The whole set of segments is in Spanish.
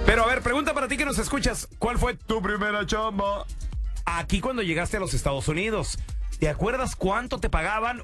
Pero a ver, pregunta para ti que nos escuchas. ¿Cuál fue tu primera chamba? Aquí cuando llegaste a los Estados Unidos. ¿Te acuerdas cuánto te pagaban?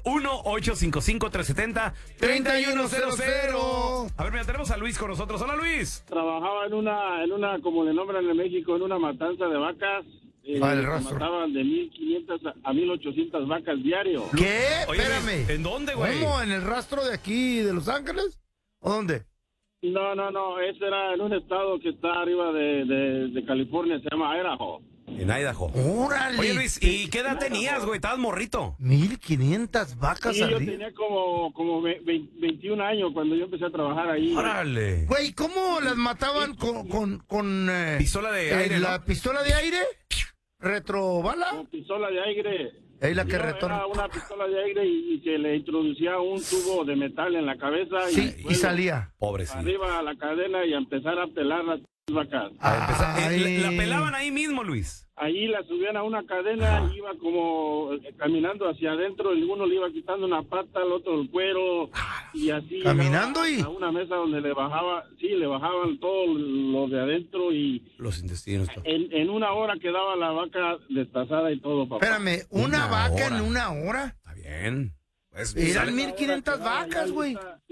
1-855-370-3100. A ver, mira, tenemos a Luis con nosotros. Hola, Luis. Trabajaba en una, como le nombran en México, en una matanza de vacas. Mataban de 1,500 a 1,800 vacas diario. ¿Qué? Oye, Espérame. ¿en dónde, güey? ¿Cómo? ¿En el rastro de aquí de Los Ángeles? ¿O dónde? No, ese era en un estado que está arriba de California, se llama Idaho. En Idaho. ¡Órale! Oye, Luis, ¿y qué edad tenías, güey? Estabas morrito. 1,500 vacas Sí, al yo día. tenía como 21 años cuando yo empecé a trabajar ahí. Órale. Güey, ¿cómo las mataban con Pistola de aire, la ¿no? pistola de aire? ¿Retrobala? Con pistola de aire. Es la que Era retorna. una pistola de aire y se le introducía un tubo de metal en la cabeza. Sí, y luego salía. Pobrecito. arriba a la cadena y a empezar a pelar las vacas. La pelaban ahí mismo, Luis. Ahí la subían a una cadena, iba como caminando hacia adentro, y uno le iba quitando una pata, el otro el cuero, y así. ¿Caminando llegaba y? a una mesa donde le bajaban todo lo de adentro, y Los intestinos. Todo. en una hora quedaba la vaca destazada y todo, papá. Espérame, ¿una vaca hora. en una hora? Está bien. Pues, Eran sale- 1,500 vacas, güey.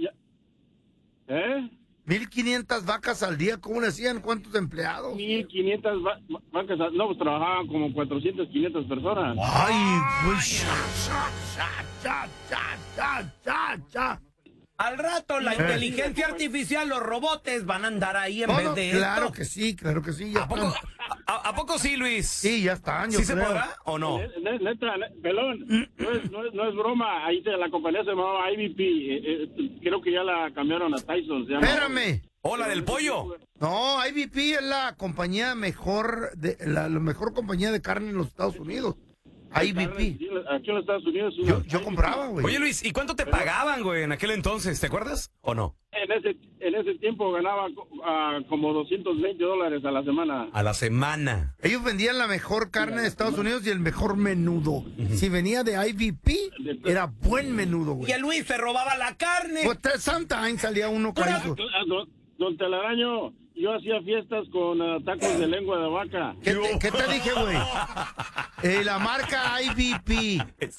¿Eh? 1,500 vacas al día, ¿cómo le hacían? ¿Cuántos empleados? 1,500 vacas, no, pues trabajaban como 400, 500 personas. Ay, güey. Al rato la inteligencia artificial, los robots van a andar ahí en No, vez no, de claro esto. que sí, claro que sí. Ya ¿A poco, están. a poco sí, Luis? Sí, ya están, yo ¿Sí se creo. podrá o no? Neta, pelón, no es broma. Ahí la compañía se llamaba IBP. Creo que ya la cambiaron a Tyson. Se llama. Espérame. ¿O la del pollo? No, IBP es la compañía mejor, la mejor compañía de carne en los Estados Unidos. IBP. Aquí en los Estados Unidos. Yo compraba, güey. Oye, Luis, ¿y cuánto te pagaban, güey, en aquel entonces? ¿Te acuerdas o no? En ese tiempo ganaba como $220 a la semana. A la semana. Ellos vendían la mejor carne de Estados Unidos y el mejor menudo. Si venía de IBP, era buen menudo, Y güey. el Luis se robaba la carne. Pues sometimes salía uno cariño. Don Telaraño, yo hacía fiestas con tacos de lengua de vaca. ¿Qué te dije, güey? La marca IBP.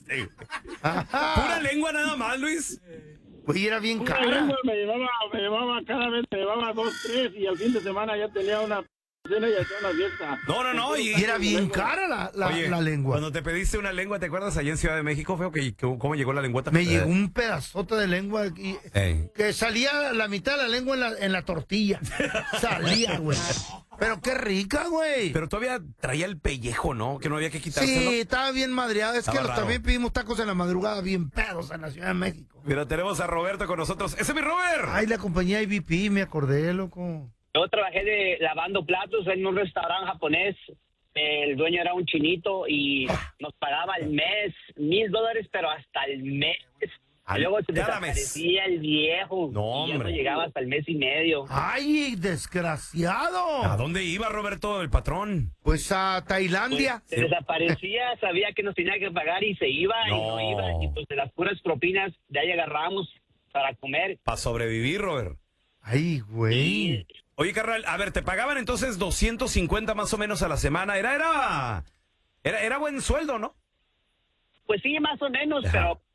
Ajá. ¿Pura lengua nada más, Luis? Güey, era bien Una cara. lengua me llevaba cada vez, me llevaba 2, 3 y al fin de semana ya tenía una cena y hacía una fiesta. No. Y era bien cara Oye, la lengua. Cuando te pediste una lengua, ¿te acuerdas allá en Ciudad de México, feo? ¿Cómo llegó la lengüeta? Me llegó un pedazote de lengua y que salía la mitad de la lengua en la tortilla. Salía, güey. Pero qué rica, güey. Pero todavía traía el pellejo, ¿no? Que no había que quitárselo. Sí, estaba bien madreado. Es Estaba que raro. también pedimos tacos en la madrugada bien pedos en la Ciudad de México. Mira, tenemos a Roberto con nosotros. ¡Ese es mi Robert! Ay, la compañía IBP, me acordé, loco. Yo trabajé lavando platos en un restaurante japonés. El dueño era un chinito y nos pagaba al mes $1,000, pero hasta el mes. Y luego se cada mes. desaparecía el viejo. No, y ya no hombre. llegaba hasta el mes y medio. Ay, desgraciado. ¿A dónde iba Roberto, el patrón? Pues a Tailandia. Se desaparecía, sabía que nos tenía que pagar y se iba y No. no iba. Y pues de las puras propinas de ahí agarramos para comer. Para sobrevivir, Robert. Ay, güey. Oye, carnal, a ver, te pagaban entonces 250 más o menos a la semana. Era buen sueldo, ¿no? Pues sí, más o menos, Ajá. pero